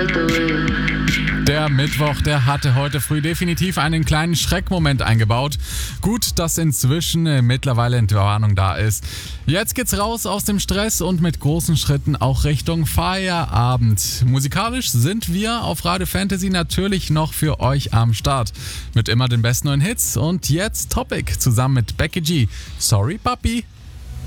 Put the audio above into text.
Der Mittwoch, der hatte heute früh definitiv einen kleinen Schreckmoment eingebaut. Gut, dass inzwischen mittlerweile Entwarnung da ist. Jetzt geht's raus aus dem Stress und mit großen Schritten auch Richtung Feierabend. Musikalisch sind wir auf Radio Fantasy natürlich noch für euch am Start. Mit immer den besten neuen Hits und jetzt Topic zusammen mit Becky G. Sorry, Papi.